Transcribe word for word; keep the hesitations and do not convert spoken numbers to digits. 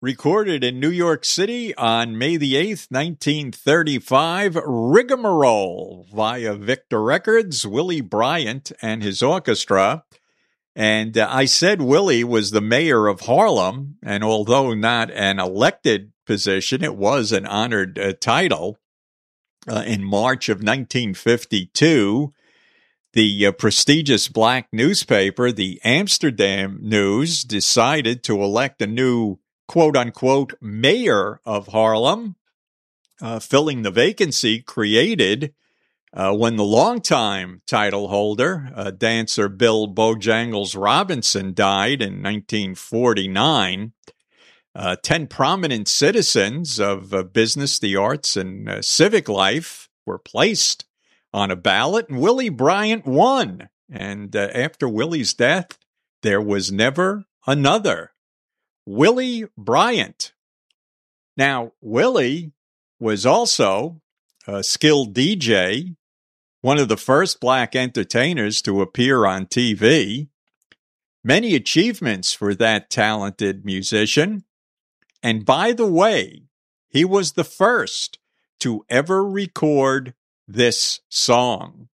Recorded in New York City on May the eighth, nineteen thirty-five, Rigmarole via Victor Records, Willie Bryant and his orchestra. And uh, I said Willie was the mayor of Harlem, and although not an elected position, it was an honored uh, title. Uh, in March of nineteen fifty-two, the uh, prestigious black newspaper, the Amsterdam News, decided to elect a new quote-unquote mayor of Harlem, uh, filling the vacancy created uh, when the longtime title holder, uh, dancer Bill Bojangles Robinson, died in nineteen forty-nine. Uh, ten prominent citizens of uh, business, the arts, and uh, civic life were placed on a ballot, and Willie Bryant won. And uh, after Willie's death, there was never another. Willie Bryant. Now, Willie was also a skilled D J, one of the first black entertainers to appear on T V. Many achievements for that talented musician. And by the way, he was the first to ever record this song.